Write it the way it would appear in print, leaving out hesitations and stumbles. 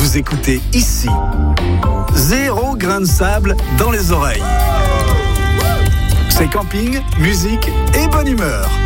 Vous écoutez ici. 0 grain de sable dans les oreilles. C'est camping, musique et bonne humeur.